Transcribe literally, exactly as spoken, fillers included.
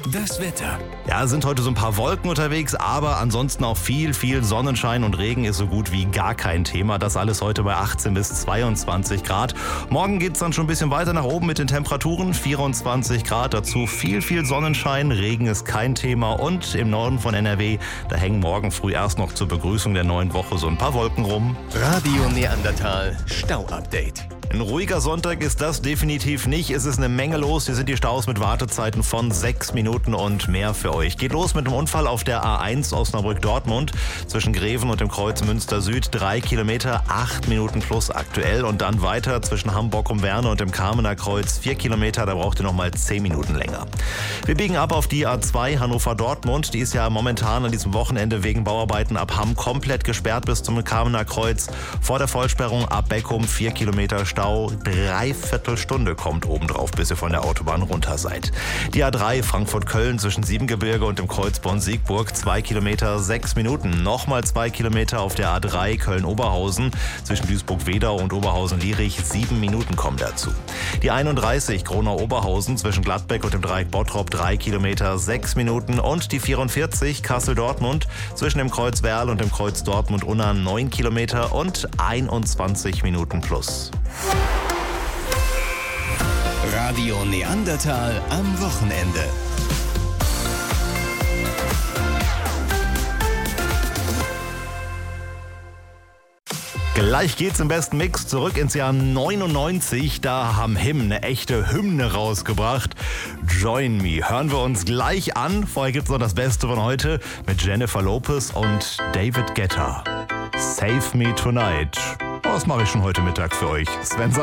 Das Wetter. Ja, sind heute so ein paar Wolken unterwegs, aber ansonsten auch viel, viel Sonnenschein und Regen ist so gut wie gar kein Thema. Das alles heute bei achtzehn bis zweiundzwanzig Grad. Morgen geht's dann schon ein bisschen weiter nach oben mit den Temperaturen. vierundzwanzig Grad, dazu viel, viel Sonnenschein. Regen ist kein Thema und im Norden von N R W, da hängen morgen früh erst noch zur Begrüßung der neuen Woche so ein paar Wolken rum. Radio Neandertal Stau-Update. Ein ruhiger Sonntag ist das definitiv nicht. Es ist eine Menge los. Hier sind die Staus mit Wartezeiten von sechs Minuten und mehr für euch. Geht los mit einem Unfall auf der A eins Osnabrück-Dortmund zwischen Greven und dem Kreuz Münster Süd. Drei Kilometer, acht Minuten plus aktuell. Und dann weiter zwischen Hamburg um Werne und dem Kamener Kreuz. Vier Kilometer, da braucht ihr nochmal zehn Minuten länger. Wir biegen ab auf die A zwei Hannover-Dortmund. Die ist ja momentan an diesem Wochenende wegen Bauarbeiten ab Hamm komplett gesperrt bis zum Kamener Kreuz. Vor der Vollsperrung ab Beckum vier Kilometer Stau. Dreiviertel Stunde kommt obendrauf, bis ihr von der Autobahn runter seid. Die A drei Frankfurt-Köln zwischen Siebengebirge und dem Kreuz Bonn-Siegburg. Zwei Kilometer, sechs Minuten. Nochmal zwei Kilometer auf der A drei Köln-Oberhausen. Zwischen Duisburg-Wedau und Oberhausen-Lierich. Sieben Minuten kommen dazu. Die einunddreißig Gronau-Oberhausen zwischen Gladbeck und dem Dreieck Bottrop. Drei Kilometer, sechs Minuten. Und die vierundvierzig Kassel-Dortmund zwischen dem Kreuz Werl und dem Kreuz Dortmund-Unna. Neun Kilometer und einundzwanzig Minuten plus. Radio Neandertal am Wochenende. Gleich geht's im besten Mix zurück ins Jahr neunundneunzig. Da haben Him eine echte Hymne rausgebracht. Join Me. Hören wir uns gleich an. Vorher gibt's noch das Beste von heute mit Jennifer Lopez und David Guetta. Save Me Tonight. Das mache ich schon heute Mittag für euch. Sven